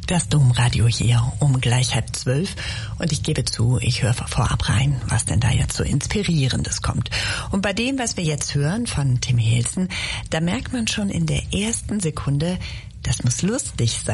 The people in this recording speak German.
Das Domradio hier um gleich 11:30 und ich gebe zu, ich höre vorab rein, was denn da jetzt so Inspirierendes kommt. Und bei dem, was wir jetzt hören von Tim Helsen, da merkt man schon in der ersten Sekunde, das muss lustig sein.